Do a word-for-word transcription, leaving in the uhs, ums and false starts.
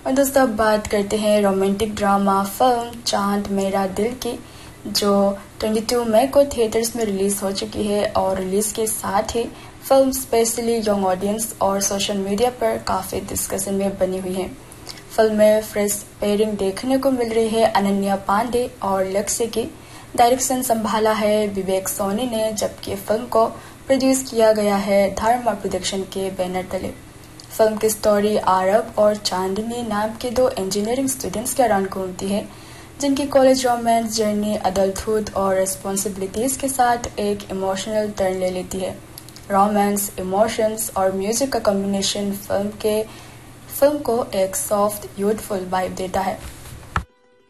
और दोस्तों अब बात करते हैं रोमांटिक ड्रामा फिल्म चांद मेरा दिल की, जो बाईस मई को थिएटर्स में रिलीज हो चुकी है और रिलीज के साथ ही फिल्म स्पेशली यंग ऑडियंस और सोशल मीडिया पर काफी डिस्कशन में बनी हुई है। फिल्म में फ्रेश पेयरिंग देखने को मिल रही है अनन्या पांडे और लक्ष्य की। डायरेक्शन संभाला है विवेक सोनी ने, जबकि फिल्म को प्रोड्यूस किया गया है धर्मा प्रोडक्शन के बैनर तले। फिल्म की स्टोरी आरब और चांदनी नाम के दो इंजीनियरिंग स्टूडेंट्स के अराउंड घूमती है, जिनकी कॉलेज रोमांस जर्नी अडल्टहुड और रिस्पॉन्सिबिलिटीज के साथ एक इमोशनल टर्न ले लेती है। रोमांस, इमोशंस और म्यूजिक का कॉम्बिनेशन फिल्म के फिल्म को एक सॉफ्ट यूथफुल वाइब देता है।